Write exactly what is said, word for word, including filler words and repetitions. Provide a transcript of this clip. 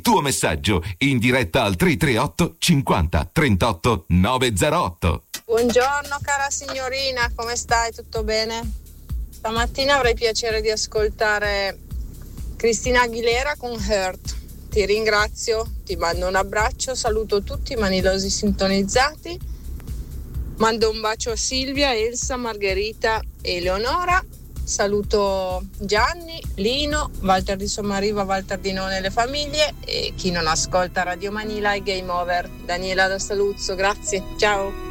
tuo messaggio in diretta al tre tre otto cinquanta trentotto novecentotto. Buongiorno cara signorina, come stai? Tutto bene? Stamattina avrei piacere di ascoltare Cristina Aguilera con Hurt. Ti ringrazio, ti mando un abbraccio, saluto tutti i manilosi sintonizzati, mando un bacio a Silvia, Elsa, Margherita e Eleonora, saluto Gianni, Lino, Walter di Sommariva, Walter di None e le famiglie e chi non ascolta Radio Manila e Game Over. Daniela da Saluzzo, grazie, ciao.